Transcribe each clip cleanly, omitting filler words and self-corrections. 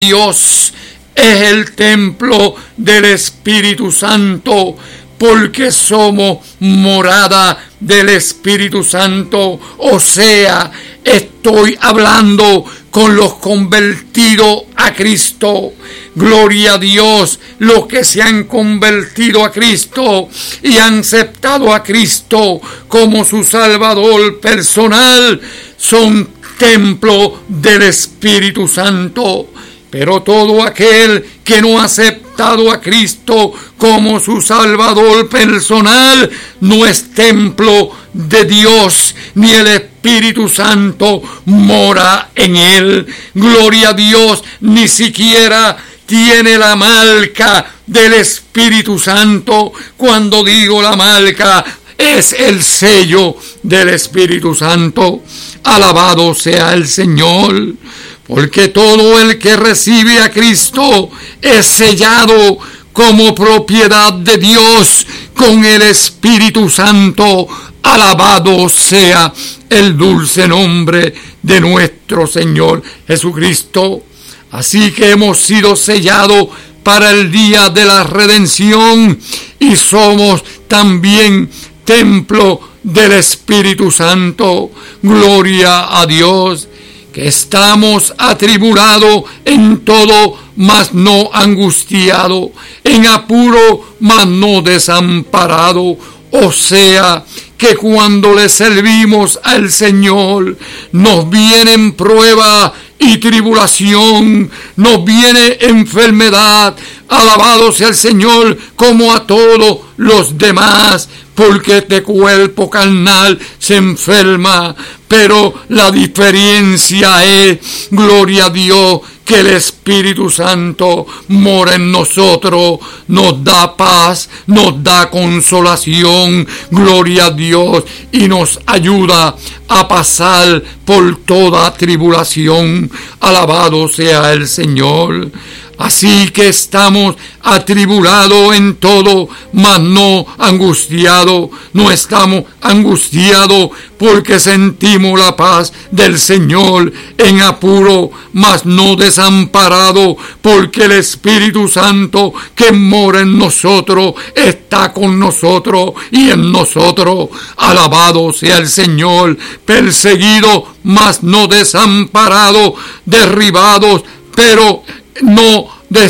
Dios es el templo del Espíritu Santo, porque somos morada del Espíritu Santo. O sea, estoy hablando con los convertidos a Cristo. Gloria a Dios, los que se han convertido a Cristo y han aceptado a Cristo como su Salvador personal, son templo del Espíritu Santo. Pero todo aquel que no ha aceptado a Cristo como su Salvador personal no es templo de Dios, ni el Espíritu Santo mora en él. Gloria a Dios, ni siquiera tiene la marca del Espíritu Santo. Cuando digo la marca, es el sello del Espíritu Santo. Alabado sea el Señor. Porque todo el que recibe a Cristo es sellado como propiedad de Dios con el Espíritu Santo. Alabado sea el dulce nombre de nuestro Señor Jesucristo. Así que hemos sido sellados para el día de la redención y somos también templo del Espíritu Santo. Gloria a Dios. Que estamos atribulados en todo, mas no angustiados, en apuro, mas no desamparados. O sea, que cuando le servimos al Señor, nos vienen prueba y tribulación, nos viene enfermedad. Alabado sea el Señor, como a todos los demás, porque este cuerpo carnal se enferma. Pero la diferencia es, gloria a Dios, que el Espíritu Santo mora en nosotros, nos da paz, nos da consolación, gloria a Dios, y nos ayuda a pasar por toda tribulación. Alabado sea el Señor. Así que estamos atribulados en todo, mas no angustiados. No estamos angustiados porque sentimos la paz del Señor, en apuro, mas no desamparados, porque el Espíritu Santo que mora en nosotros está con nosotros y en nosotros. Alabado sea el Señor. Perseguidos, mas no desamparados, derribados, pero no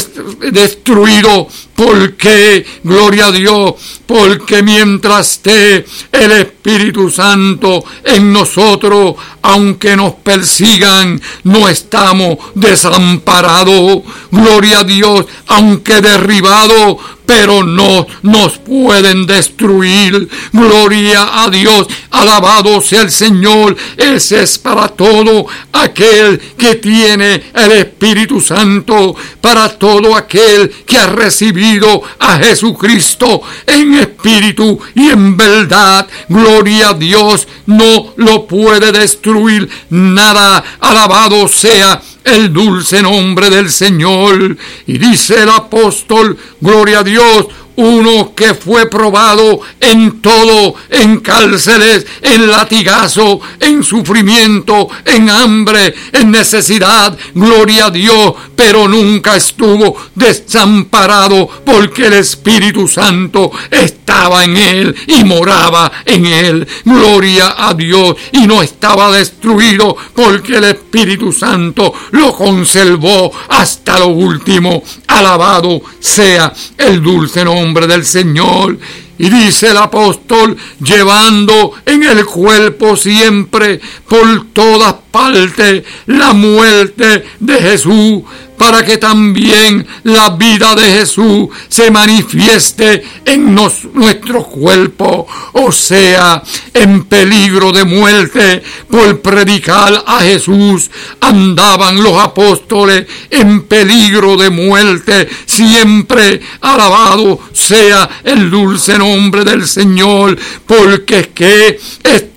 destruido. Porque, gloria a Dios, porque mientras esté el Espíritu Santo en nosotros, aunque nos persigan, no estamos desamparados. Gloria a Dios, aunque derribados, pero no nos pueden destruir. Gloria a Dios, alabado sea el Señor. Ese es para todo aquel que tiene el Espíritu Santo, para todo aquel que ha recibido a Jesucristo en espíritu y en verdad. Gloria a Dios, no lo puede destruir nada. Alabado sea el dulce nombre del Señor. Y dice el apóstol, gloria a Dios, uno que fue probado en todo, en cárceles, en latigazo, en sufrimiento, en hambre, en necesidad, gloria a Dios, pero nunca estuvo desamparado, porque el Espíritu Santo estaba en él y moraba en él. Gloria a Dios. Y no estaba destruido, porque el Espíritu Santo lo conservó hasta lo último. Alabado sea el dulce nombre del Señor. Y dice el apóstol, llevando en el cuerpo siempre por todas partes la muerte de Jesús, para que también la vida de Jesús se manifieste en nuestro cuerpo. O sea, en peligro de muerte por predicar a Jesús andaban los apóstoles, en peligro de muerte siempre. Alabado sea el dulce nombre del Señor, porque es que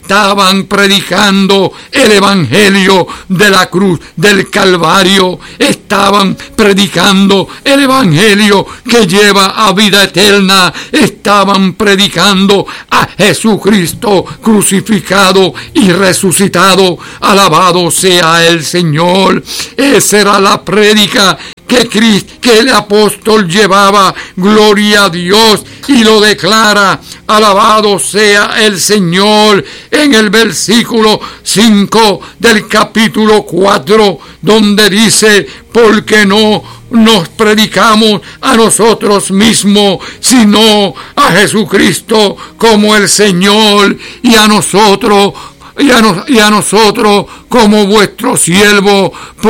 estaban predicando el evangelio de la cruz del Calvario, estaban predicando el evangelio que lleva a vida eterna, estaban predicando a Jesucristo crucificado y resucitado. Alabado sea el Señor. Esa era la prédica que el apóstol llevaba. Gloria a Dios, y lo declara. Alabado sea el Señor en el versículo 5 del capítulo 4, donde dice: porque no nos predicamos a nosotros mismos, sino a Jesucristo como el Señor, y a nosotros como vuestro siervo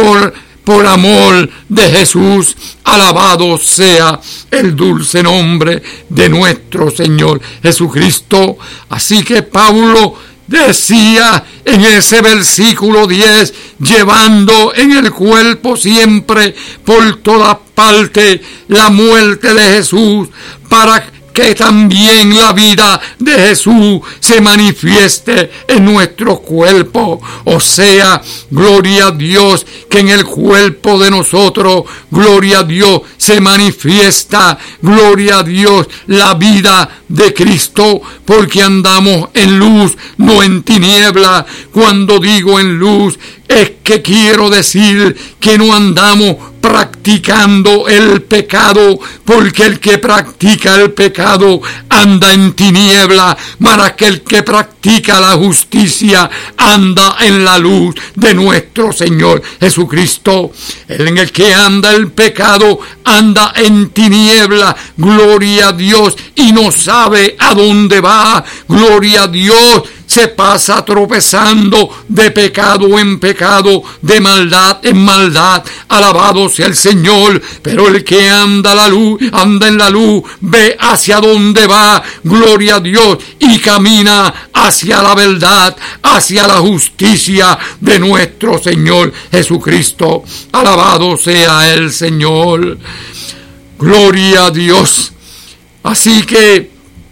por amor de Jesús. Alabado sea el dulce nombre de nuestro Señor Jesucristo. Así que Pablo decía en ese versículo 10, llevando en el cuerpo siempre por todas partes la muerte de Jesús, para que también la vida de Jesús se manifieste en nuestro cuerpo. O sea, gloria a Dios, que en el cuerpo de nosotros, gloria a Dios, se manifiesta, gloria a Dios, la vida de Cristo, porque andamos en luz, no en tiniebla. Cuando digo en luz, es que quiero decir que no andamos practicando el pecado, porque el que practica el pecado anda en tiniebla, para que el que practica la justicia anda en la luz de nuestro Señor Jesucristo. En el que anda el pecado anda en tiniebla, gloria a Dios, y no sabe a dónde va. Gloria a Dios, se pasa tropezando de pecado en pecado, de maldad en maldad. Alabado sea el Señor. Pero el que anda en la luz, ve hacia dónde va, gloria a Dios, y camina hacia la verdad, hacia la justicia de nuestro Señor Jesucristo. Alabado sea el Señor. Gloria a Dios. Así que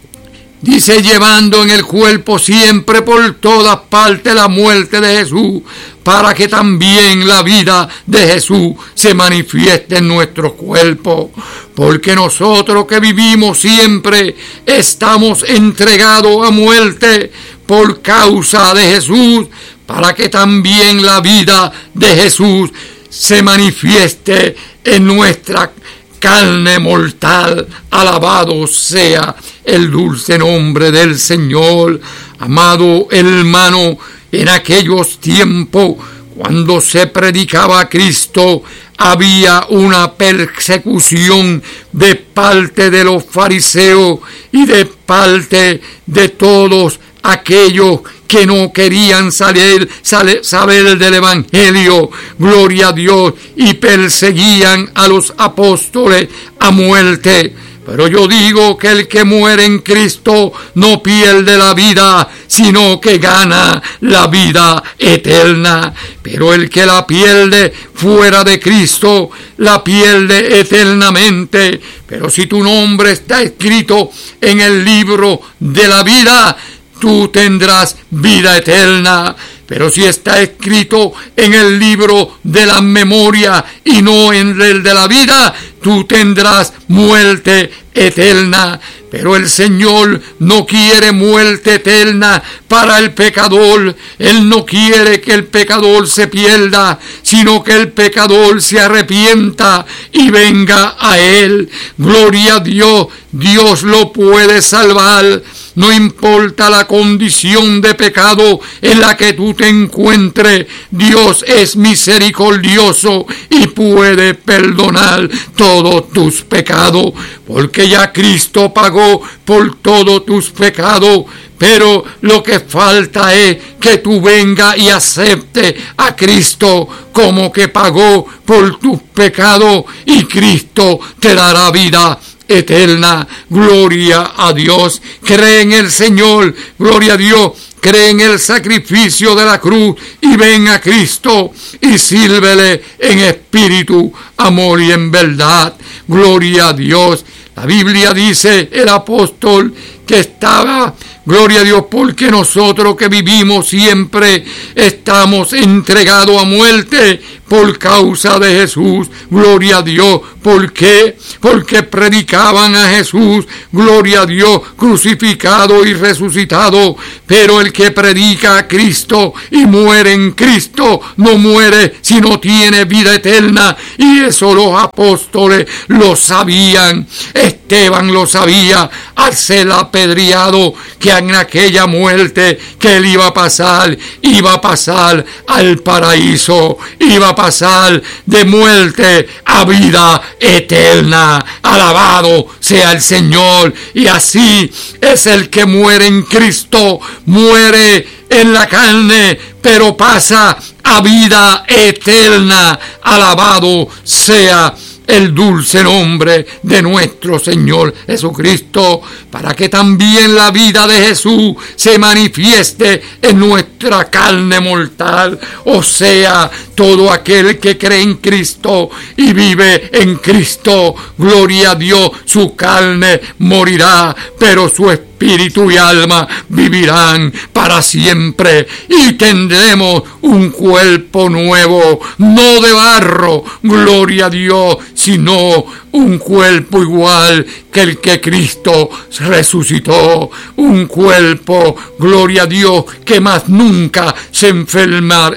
dice: llevando en el cuerpo siempre por todas partes la muerte de Jesús, para que también la vida de Jesús se manifieste en nuestro cuerpo. Porque nosotros que vivimos siempre estamos entregados a muerte por causa de Jesús, para que también la vida de Jesús se manifieste en nuestra carne mortal. Alabado sea el dulce nombre del Señor. Amado hermano, en aquellos tiempos, cuando se predicaba a Cristo, había una persecución de parte de los fariseos y de parte de todos aquellos que no querían saber del evangelio. Gloria a Dios. Y perseguían a los apóstoles a muerte. Pero yo digo que el que muere en Cristo no pierde la vida, sino que gana la vida eterna. Pero el que la pierde fuera de Cristo, la pierde eternamente. Pero si tu nombre está escrito en el libro de la vida, tú tendrás vida eterna. Pero si está escrito en el libro de la memoria y no en el de la vida, tú tendrás muerte eterna. Pero el Señor no quiere muerte eterna para el pecador. Él no quiere que el pecador se pierda, sino que el pecador se arrepienta y venga a Él. Gloria a Dios. Dios lo puede salvar. No importa la condición de pecado en la que tú te encuentres, Dios es misericordioso y puede perdonar todos tus pecados, porque ya Cristo pagó por todos tus pecados. Pero lo que falta es que tú vengas y aceptes a Cristo como que pagó por tus pecados, y Cristo te dará vida eterna. Gloria a Dios. Cree en el Señor. Gloria a Dios. Cree en el sacrificio de la cruz y ven a Cristo y sírvele en espíritu, amor y en verdad. Gloria a Dios. La Biblia dice el apóstol que estaba, gloria a Dios, porque nosotros que vivimos siempre estamos entregados a muerte por causa de Jesús, gloria a Dios. ¿Por qué? Porque predicaban a Jesús, gloria a Dios, crucificado y resucitado. Pero el que predica a Cristo y muere en Cristo, no muere sino tiene vida eterna. Y eso los apóstoles lo sabían. Esteban lo sabía al ser apedreado, que en aquella muerte que él iba a pasar al paraíso, iba a pasar de muerte a vida eterna. Alabado sea el Señor. Y así es el que muere en Cristo, muere en la carne, pero pasa a vida eterna. Alabado sea el dulce nombre de nuestro Señor Jesucristo, para que también la vida de Jesús se manifieste en nuestra carne mortal. O sea, todo aquel que cree en Cristo y vive en Cristo, gloria a Dios, su carne morirá, pero su espíritu y alma vivirán para siempre, y tendremos un cuerpo nuevo, no de barro, gloria a Dios, sino un cuerpo igual que el que Cristo resucitó, un cuerpo, gloria a Dios, que más nunca se enfermará,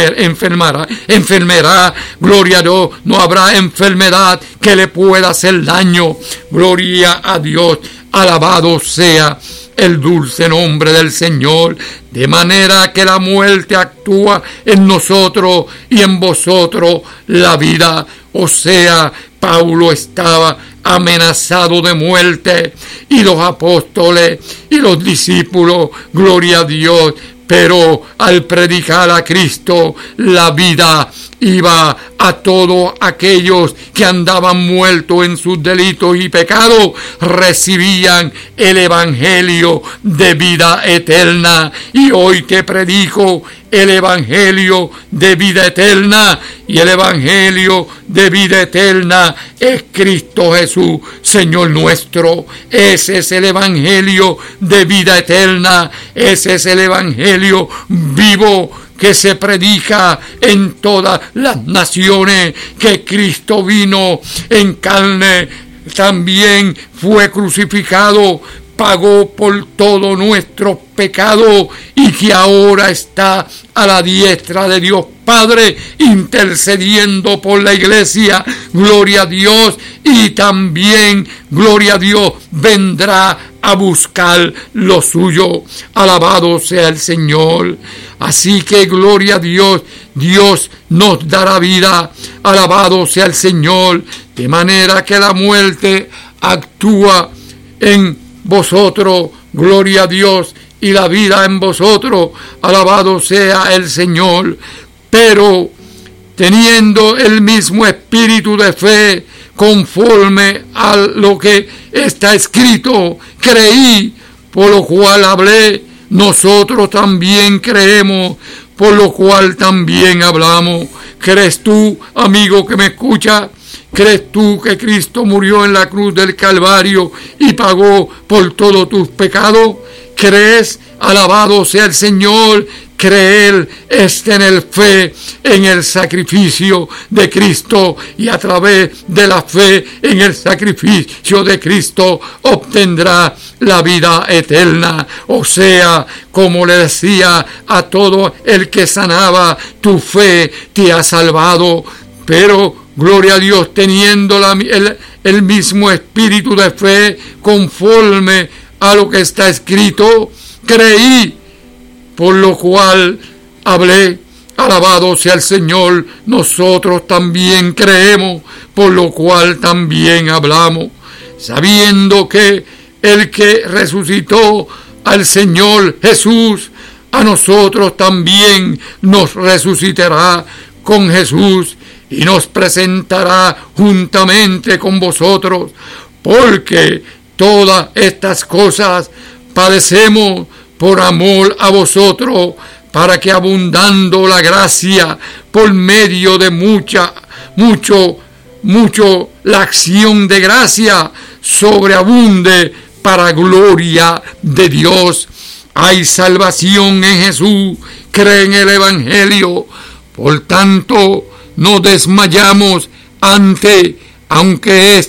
gloria a Dios, no habrá enfermedad que le pueda hacer daño, gloria a Dios. Alabado sea el dulce nombre del Señor, de manera que la muerte actúa en nosotros y en vosotros la vida. O sea, Pablo estaba amenazado de muerte, y los apóstoles y los discípulos, gloria a Dios, pero al predicar a Cristo, la vida iba a todos aquellos que andaban muertos en sus delitos y pecados, recibían el evangelio de vida eterna. Y hoy te predico el evangelio de vida eterna, y el evangelio de vida eterna es Cristo Jesús, Señor nuestro. Ese es el evangelio de vida eterna, ese es el evangelio vivo que se predica en todas las naciones, que Cristo vino en carne, también fue crucificado, pagó por todo nuestro pecado, y que ahora está a la diestra de Dios Padre intercediendo por la iglesia, gloria a Dios, y también, gloria a Dios, vendrá a buscar lo suyo. Alabado sea el Señor. Así que gloria a Dios, Dios nos dará vida. Alabado sea el Señor, de manera que la muerte actúa en vosotros, gloria a Dios, y la vida en vosotros. Alabado sea el Señor. Pero teniendo el mismo espíritu de fe, conforme a lo que está escrito, creí, por lo cual hablé. Nosotros también creemos, por lo cual también hablamos. ¿Crees tú, amigo que me escucha? ¿Crees tú que Cristo murió en la cruz del Calvario y pagó por todos tus pecados? ¿Crees? Alabado sea el Señor. Creer es tener fe en el sacrificio de Cristo, y a través de la fe en el sacrificio de Cristo obtendrá la vida eterna. O sea, como le decía a todo el que sanaba, tu fe te ha salvado. Pero gloria a Dios, teniendo el mismo espíritu de fe, conforme a lo que está escrito, creí, por lo cual hablé. Alabado sea el Señor. Nosotros también creemos, por lo cual también hablamos, sabiendo que el que resucitó al Señor Jesús, a nosotros también nos resucitará con Jesús y nos presentará juntamente con vosotros, porque todas estas cosas padecemos por amor a vosotros, para que abundando la gracia por medio de mucho mucho la acción de gracia sobreabunde para gloria de Dios. Hay salvación en Jesús, cree en el Evangelio. Por tanto, no desmayamos aunque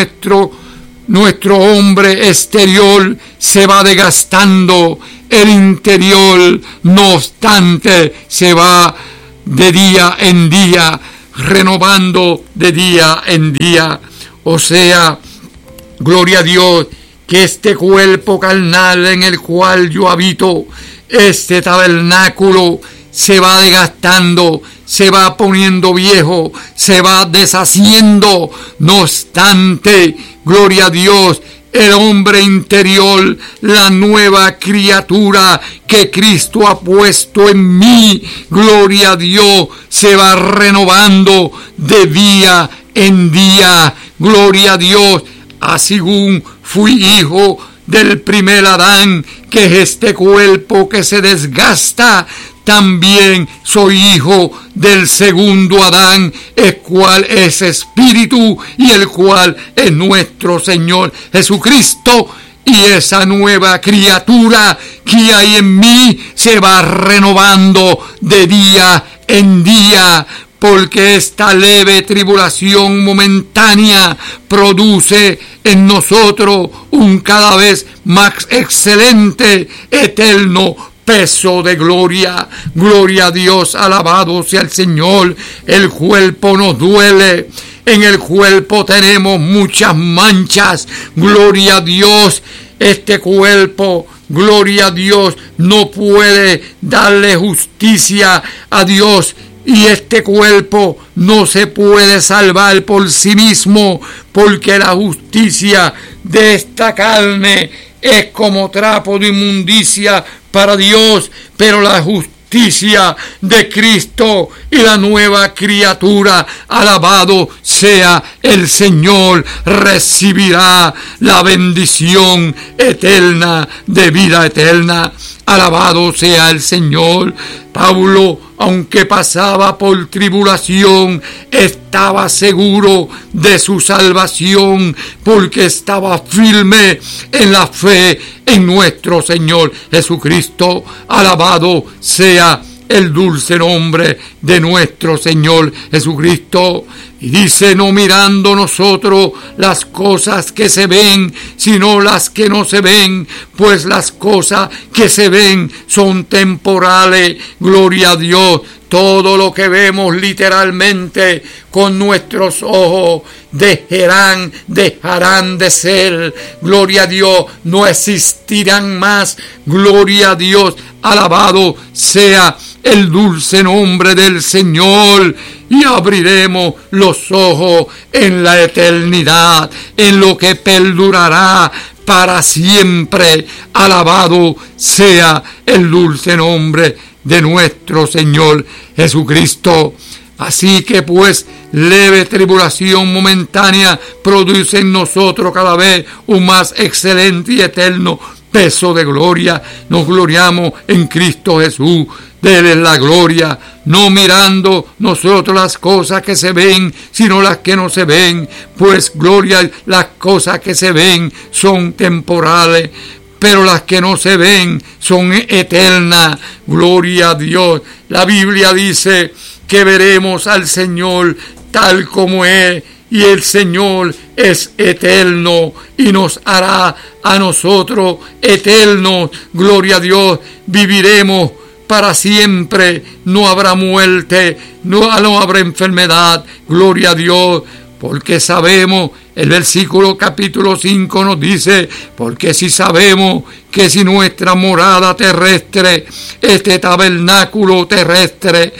nuestro hombre exterior se va desgastando, el interior, no obstante, se va de día en día, renovando de día en día. O sea, gloria a Dios, que este cuerpo carnal en el cual yo habito, este tabernáculo, se va desgastando, se va poniendo viejo, se va deshaciendo. No obstante, gloria a Dios, el hombre interior, la nueva criatura que Cristo ha puesto en mí, gloria a Dios, se va renovando de día en día. Gloria a Dios, así como fui hijo del primer Adán, que es este cuerpo que se desgasta, también soy hijo del segundo Adán, el cual es espíritu y el cual es nuestro Señor Jesucristo. Y esa nueva criatura que hay en mí se va renovando de día en día, porque esta leve tribulación momentánea produce en nosotros un cada vez más excelente, eterno peso de gloria. Gloria a Dios, alabado sea el Señor. El cuerpo nos duele, en el cuerpo tenemos muchas manchas. Gloria a Dios, este cuerpo, gloria a Dios, no puede darle justicia a Dios. Y este cuerpo no se puede salvar por sí mismo, porque la justicia de esta carne es como trapo de inmundicia para Dios, pero la justicia de Cristo y la nueva criatura, alabado sea el Señor, recibirá la bendición eterna de vida eterna. Alabado sea el Señor. Pablo, aunque pasaba por tribulación, estaba seguro de su salvación, porque estaba firme en la fe en nuestro Señor Jesucristo. Alabado sea el dulce nombre de nuestro Señor Jesucristo. Y dice, no mirando nosotros las cosas que se ven, sino las que no se ven, pues las cosas que se ven son temporales. Gloria a Dios. Todo lo que vemos literalmente con nuestros ojos dejarán de ser. Gloria a Dios, no existirán más. Gloria a Dios, alabado sea el dulce nombre del Señor. Y abriremos los ojos en la eternidad, en lo que perdurará para siempre. Alabado sea el dulce nombre de nuestro Señor Jesucristo. Así que pues, leve tribulación momentánea produce en nosotros cada vez un más excelente y eterno peso de gloria. Nos gloriamos en Cristo Jesús. Dele la gloria, no mirando nosotros las cosas que se ven, sino las que no se ven, pues gloria, las cosas que se ven son temporales, pero las que no se ven son eternas. Gloria a Dios. La Biblia dice que veremos al Señor tal como es, y el Señor es eterno y nos hará a nosotros eternos. Gloria a Dios. Viviremos para siempre, no habrá muerte, no habrá enfermedad. Gloria a Dios, porque sabemos, el versículo capítulo 5 nos dice, porque si sabemos que si nuestra morada terrestre, este tabernáculo terrestre,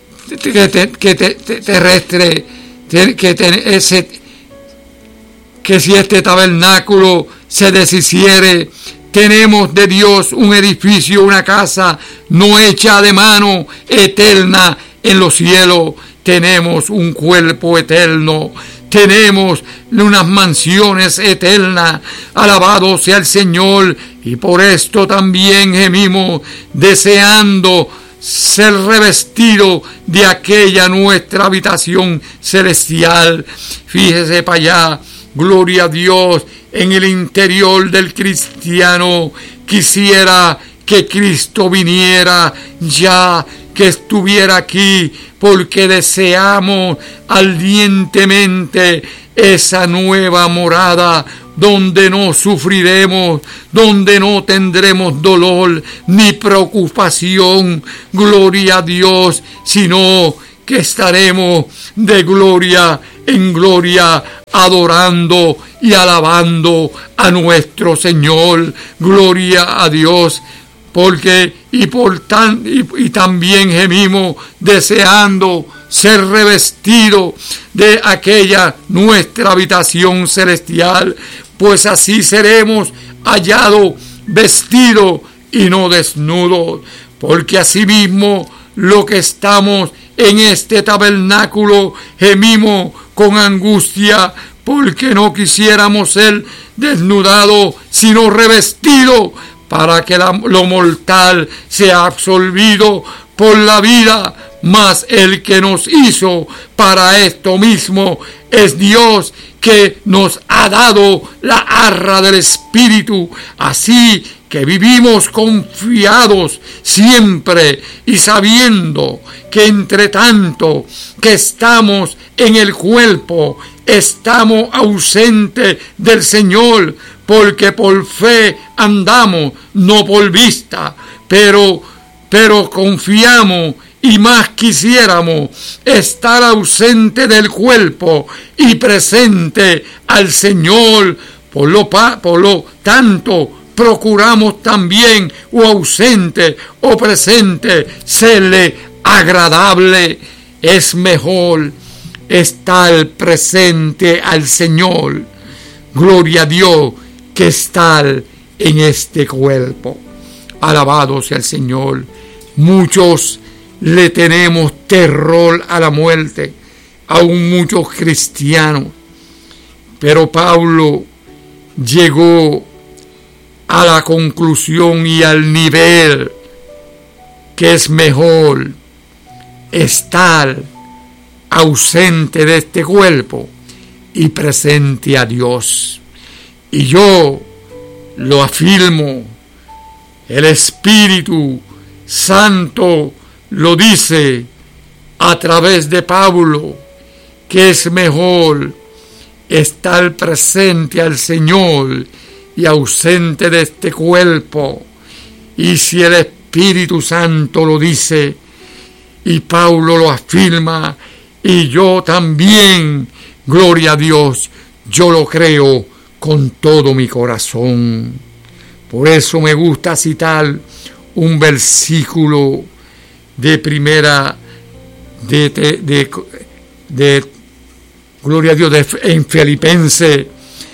que si este tabernáculo se deshiciere, tenemos de Dios un edificio, una casa no hecha de mano, eterna en los cielos. Tenemos un cuerpo eterno, tenemos unas mansiones eternas. Alabado sea el Señor. Y por esto también gemimos, deseando ser revestido de aquella nuestra habitación celestial. Fíjese para allá, gloria a Dios, en el interior del cristiano quisiera que Cristo viniera ya, que estuviera aquí, porque deseamos ardientemente esa nueva morada donde no sufriremos, donde no tendremos dolor ni preocupación, gloria a Dios, sino que estaremos de gloria en gloria, adorando y alabando a nuestro Señor, gloria a Dios, porque y también gemimos deseando ser revestido de aquella nuestra habitación celestial, pues así seremos hallados vestidos y no desnudos, porque asimismo lo que estamos en este tabernáculo gemimos con angustia, porque no quisiéramos ser desnudados, sino revestidos, para que lo mortal sea absorbido por la vida. Mas el que nos hizo para esto mismo es Dios, que nos ha dado la arra del Espíritu. Así que vivimos confiados siempre y sabiendo que entre tanto que estamos en el cuerpo, estamos ausentes del Señor, porque por fe andamos, no por vista, pero confiamos. Y más quisiéramos estar ausente del cuerpo y presente al Señor. Por lo tanto, procuramos también, o ausente o presente, serle agradable. Es mejor estar presente al Señor, gloria a Dios, que estar en este cuerpo. Alabado sea el Señor. Muchos le tenemos terror a la muerte, aún muchos cristianos, pero Pablo llegó a la conclusión y al nivel que es mejor estar ausente de este cuerpo y presente a Dios. Y yo lo afirmo, el Espíritu Santo lo dice a través de Pablo, que es mejor estar presente al Señor y ausente de este cuerpo. Y si el Espíritu Santo lo dice y Pablo lo afirma, y yo también, gloria a Dios, yo lo creo con todo mi corazón. Por eso me gusta citar un versículo de primera de gloria a Dios, en Filipenses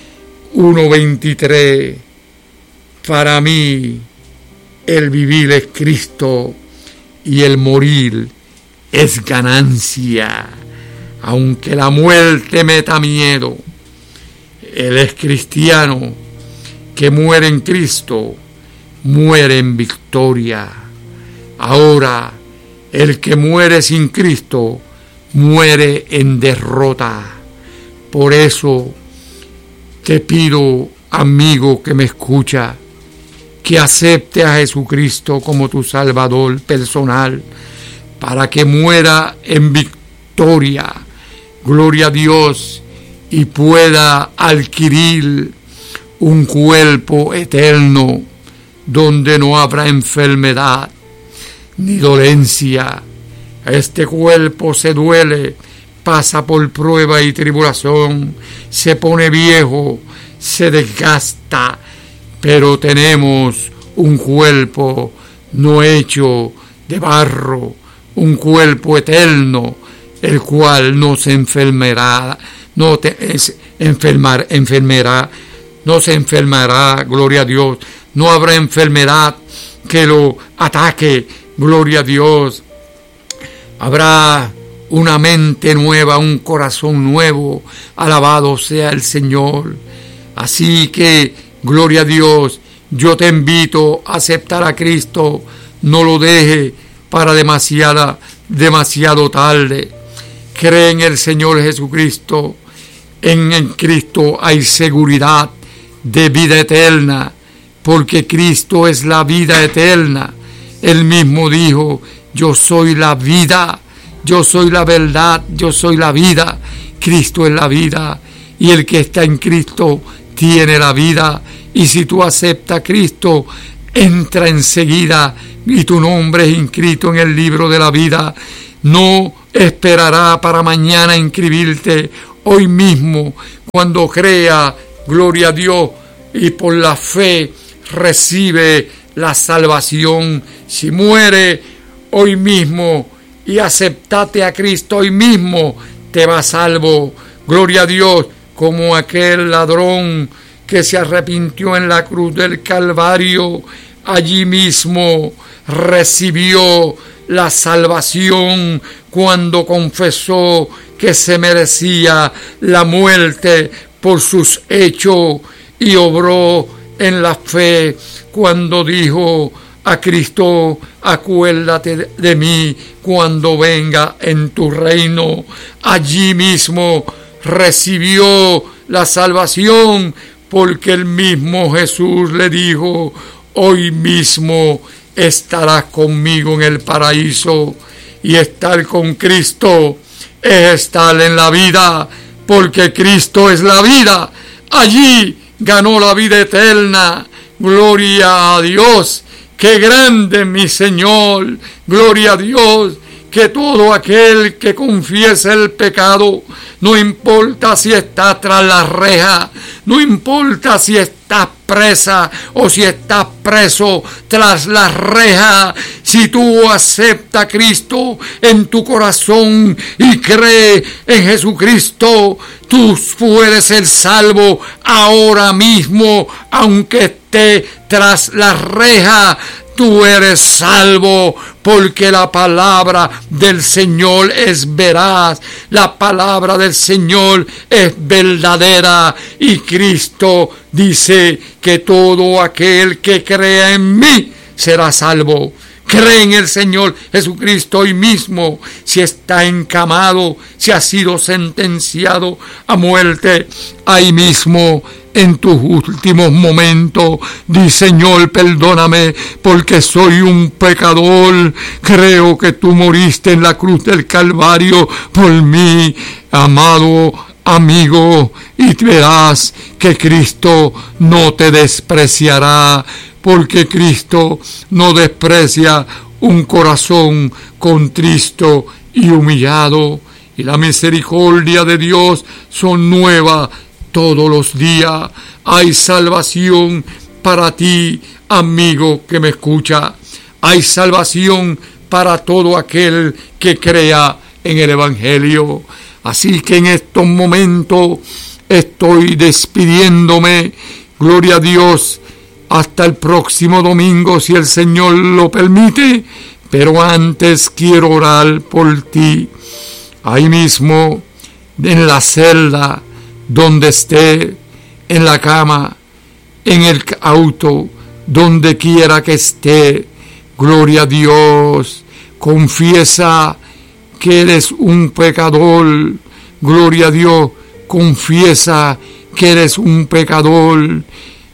1:23. Para mí el vivir es Cristo y el morir es ganancia. Aunque la muerte me da miedo, él es cristiano que muere en Cristo, muere en victoria. Ahora, el que muere sin Cristo muere en derrota. Por eso te pido, amigo que me escucha, que acepte a Jesucristo como tu Salvador personal, para que muera en victoria, gloria a Dios, y pueda adquirir un cuerpo eterno donde no habrá enfermedad ni dolencia. Este cuerpo se duele, pasa por prueba y tribulación, se pone viejo, se desgasta, pero tenemos un cuerpo no hecho de barro, un cuerpo eterno, el cual no se enfermará, no se enfermará, gloria a Dios, no habrá enfermedad que lo ataque, gloria a Dios. Habrá una mente nueva, un corazón nuevo, alabado sea el Señor. Así que, gloria a Dios, yo te invito a aceptar a Cristo, no lo deje para demasiado tarde. Cree en el Señor Jesucristo. En Cristo hay seguridad de vida eterna, porque Cristo es la vida eterna. Él mismo dijo: yo soy la vida, yo soy la verdad, yo soy la vida. Cristo es la vida, y el que está en Cristo tiene la vida. Y si tú aceptas a Cristo, entra enseguida y tu nombre es inscrito en el libro de la vida. No esperará para mañana inscribirte. Hoy mismo, cuando crea, gloria a Dios, y por la fe recibe la salvación. Si muere hoy mismo y aceptate a Cristo hoy mismo, te va salvo. Gloria a Dios, como aquel ladrón que se arrepintió en la cruz del Calvario, allí mismo recibió la salvación cuando confesó que se merecía la muerte por sus hechos, y obró en la fe cuando dijo a Cristo: acuérdate de mí cuando venga en tu reino. Allí mismo recibió la salvación, porque el mismo Jesús le dijo: hoy mismo estarás conmigo en el paraíso. Y estar con Cristo es estar en la vida, porque Cristo es la vida. Allí ganó la vida eterna. Gloria a Dios. ¡Qué grande mi Señor! Gloria a Dios. Que todo aquel que confiese el pecado, no importa si está tras la reja, no importa si estás presa o si estás preso tras la reja, si tú aceptas a Cristo en tu corazón y crees en Jesucristo, tú puedes ser salvo ahora mismo, aunque esté tras la reja. Tú eres salvo, porque la palabra del Señor es veraz, la palabra del Señor es verdadera, y Cristo dice que todo aquel que crea en mí será salvo. Cree en el Señor Jesucristo hoy mismo. Si está encamado, si ha sido sentenciado a muerte, ahí mismo, en tus últimos momentos, di: Señor, perdóname, porque soy un pecador. Creo que tú moriste en la cruz del Calvario por mí, amado amigo, y verás que Cristo no te despreciará, porque Cristo no desprecia un corazón contristo y humillado. Y la misericordia de Dios son nuevas todos los días. Hay salvación para ti, amigo que me escucha. Hay salvación para todo aquel que crea en el Evangelio. Así que en estos momentos estoy despidiéndome. Gloria a Dios. Hasta el próximo domingo, si el Señor lo permite. Pero antes quiero orar por ti. Ahí mismo, en la celda, donde esté, en la cama, en el auto, donde quiera que esté. Gloria a Dios. Confiesa que eres un pecador. Gloria a Dios. Confiesa que eres un pecador.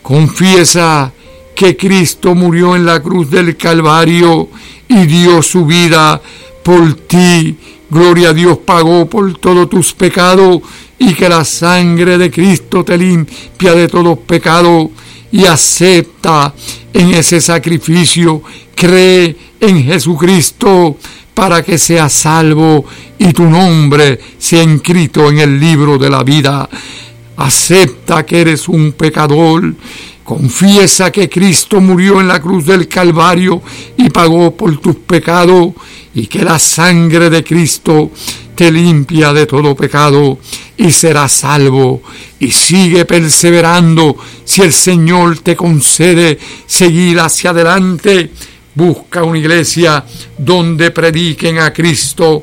Confiesa que Cristo murió en la cruz del Calvario y dio su vida por ti. Gloria a Dios, pagó por todos tus pecados, y que la sangre de Cristo te limpia de todos pecados. Y acepta en ese sacrificio. Cree en Jesucristo para que seas salvo y tu nombre sea inscrito en el libro de la vida. Acepta que eres un pecador. Confiesa que Cristo murió en la cruz del Calvario y pagó por tus pecados, y que la sangre de Cristo te limpia de todo pecado y serás salvo. Y sigue perseverando. Si el Señor te concede seguir hacia adelante, busca una iglesia donde prediquen a Cristo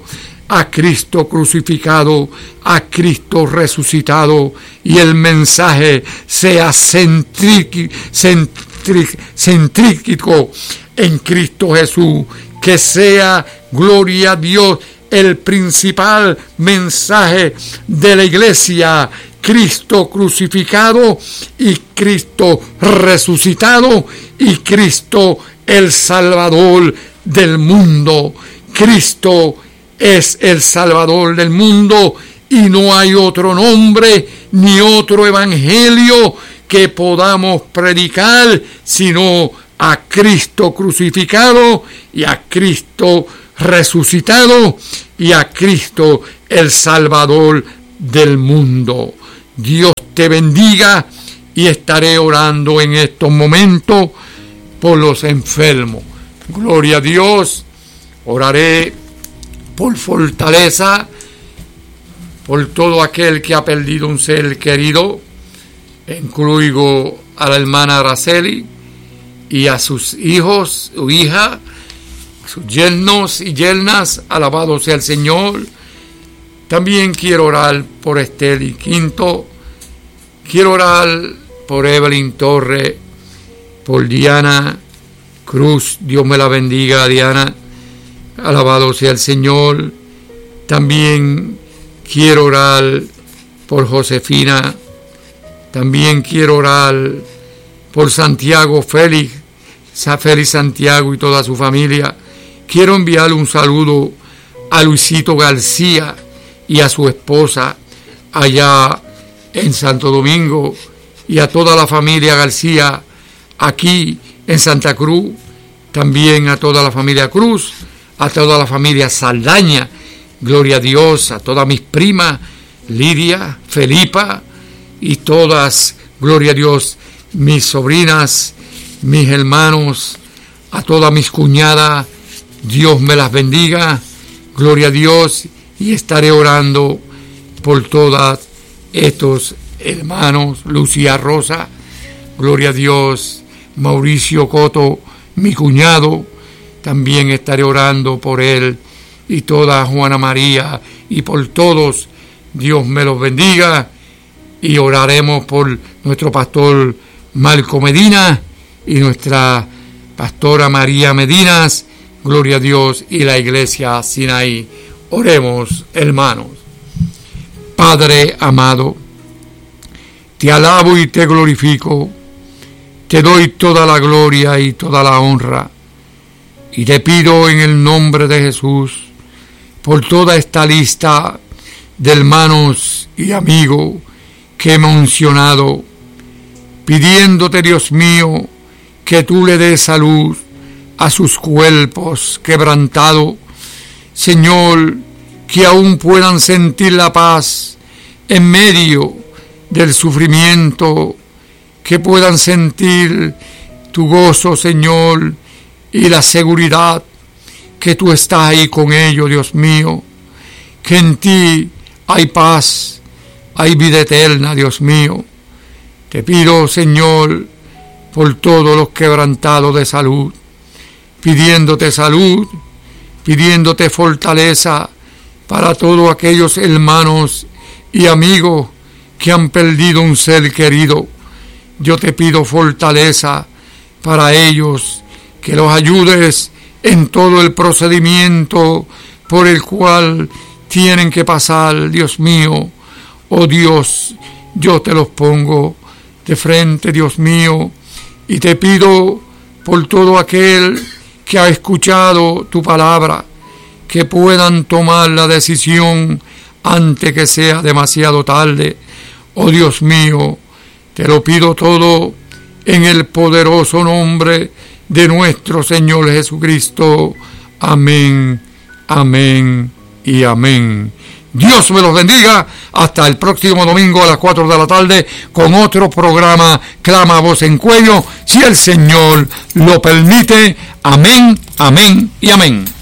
crucificado, a Cristo resucitado, y el mensaje sea centríquico en Cristo Jesús, que sea, gloria a Dios, el principal mensaje de la iglesia: Cristo crucificado y Cristo resucitado y Cristo el Salvador del mundo. Cristo es el Salvador del mundo y no hay otro nombre ni otro evangelio que podamos predicar sino a Cristo crucificado y a Cristo resucitado y a Cristo el Salvador del mundo. Dios te bendiga y estaré orando en estos momentos por los enfermos. Gloria a Dios. Oraré por fortaleza, por todo aquel que ha perdido un ser querido. Incluyo a la hermana Araceli y a sus hijos o hija, sus yernos y yernas. Alabado sea el Señor. También quiero orar por Esteli Quinto. Quiero orar por Evelyn Torre, por Diana Cruz. Dios me la bendiga, Diana. Alabado sea el Señor. También quiero orar por Josefina. También quiero orar por Santiago Félix Santiago y toda su familia. Quiero enviarle un saludo a Luisito García y a su esposa allá en Santo Domingo, y a toda la familia García aquí en Santa Cruz, también a toda la familia Cruz, a toda la familia Saldaña, gloria a Dios, a todas mis primas, Lidia, Felipa, y todas, gloria a Dios, mis sobrinas, mis hermanos, a todas mis cuñadas. Dios me las bendiga, gloria a Dios, y estaré orando por todas estos hermanos. Lucía Rosa, gloria a Dios, Mauricio Coto, mi cuñado, también estaré orando por él, y toda Juana María, y por todos. Dios me los bendiga, y oraremos por nuestro pastor Marco Medina y nuestra pastora María Medinas, gloria a Dios, y la iglesia Sinaí. Oremos, hermanos. Padre amado, te alabo y te glorifico, te doy toda la gloria y toda la honra, y te pido en el nombre de Jesús por toda esta lista de hermanos y amigos que he mencionado, pidiéndote, Dios mío, que tú le des salud a sus cuerpos quebrantados, Señor, que aún puedan sentir la paz en medio del sufrimiento, que puedan sentir tu gozo, Señor, y la seguridad que tú estás ahí con ellos, Dios mío, que en ti hay paz, hay vida eterna, Dios mío. Te pido, Señor, por todos los quebrantados de salud, pidiéndote salud, pidiéndote fortaleza para todos aquellos hermanos y amigos que han perdido un ser querido. Yo te pido fortaleza para ellos, que los ayudes en todo el procedimiento por el cual tienen que pasar, Dios mío. Oh Dios, yo te los pongo de frente, Dios mío, y te pido por todo aquel que ha escuchado tu palabra, que puedan tomar la decisión antes que sea demasiado tarde. Oh Dios mío, te lo pido todo en el poderoso nombre de nuestro Señor Jesucristo. Amén, amén y amén. Dios me los bendiga. Hasta el próximo domingo a las 4 de la tarde con otro programa Clama a Voz en Cuello, si el Señor lo permite. Amén, amén y amén.